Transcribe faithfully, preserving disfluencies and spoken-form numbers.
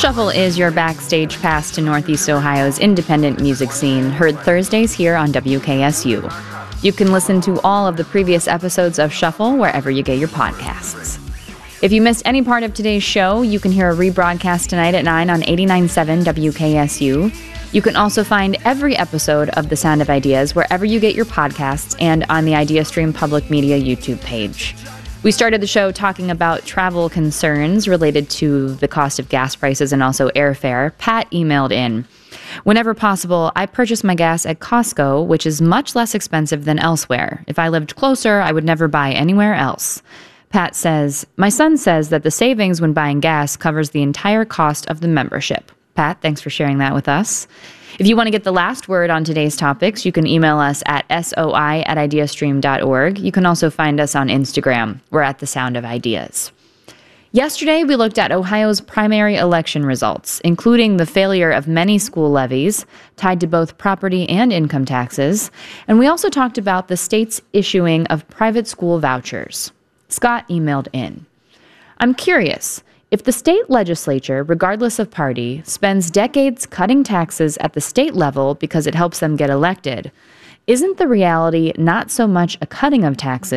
Shuffle is your backstage pass to Northeast Ohio's independent music scene, heard Thursdays here on W K S U. You can listen to all of the previous episodes of Shuffle wherever you get your podcasts. If you missed any part of today's show, you can hear a rebroadcast tonight at nine on eighty-nine point seven W K S U. You can also find every episode of The Sound of Ideas wherever you get your podcasts and on the IdeaStream Public Media YouTube page. We started the show talking about travel concerns related to the cost of gas prices and also airfare. Pat emailed in, "Whenever possible, I purchase my gas at Costco, which is much less expensive than elsewhere. If I lived closer, I would never buy anywhere else." Pat says, "My son says that the savings when buying gas covers the entire cost of the membership." Pat, thanks for sharing that with us. If you want to get the last word on today's topics, you can email us at soi at ideastream dot org. You can also find us on Instagram. We're at The Sound of Ideas. Yesterday, we looked at Ohio's primary election results, including the failure of many school levies tied to both property and income taxes. And we also talked about the state's issuing of private school vouchers. Scott emailed in, "I'm curious. If the state legislature, regardless of party, spends decades cutting taxes at the state level because it helps them get elected, isn't the reality not so much a cutting of taxes